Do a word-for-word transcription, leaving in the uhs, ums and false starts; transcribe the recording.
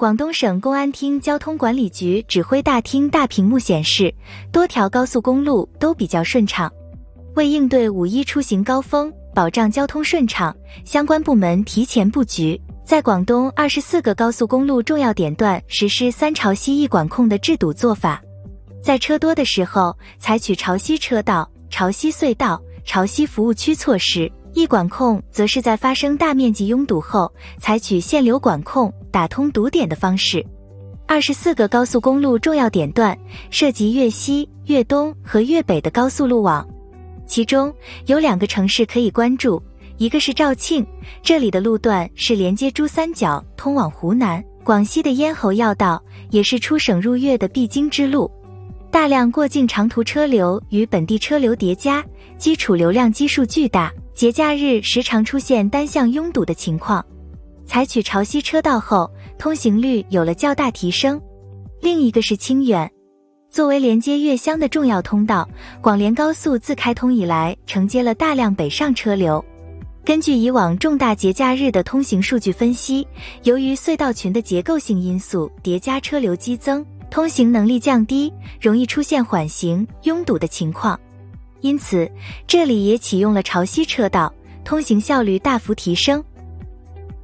广东省公安厅交通管理局指挥大厅大屏幕显示，多条高速公路都比较顺畅。为应对五一出行高峰，保障交通顺畅，相关部门提前布局，在广东二十四个高速公路重要点段实施三潮汐易管控的治堵做法。在车多的时候，采取潮汐车道、潮汐隧道、潮汐服务区措施；易管控则是在发生大面积拥堵后，采取限流管控、打通堵点的方式。二十四个高速公路重要点段涉及粤西、粤东和粤北的高速路网，其中有两个城市可以关注，一个是肇庆，这里的路段是连接珠三角通往湖南、广西的咽喉要道，也是出省入粤的必经之路。大量过境长途车流与本地车流叠加，基础流量基数巨大，节假日时常出现单向拥堵的情况。采取潮汐车道后，通行率有了较大提升。另一个是清远，作为连接粤湘的重要通道，广连高速自开通以来承接了大量北上车流。根据以往重大节假日的通行数据分析，由于隧道群的结构性因素叠加车流激增，通行能力降低，容易出现缓行、拥堵的情况。因此，这里也启用了潮汐车道，通行效率大幅提升。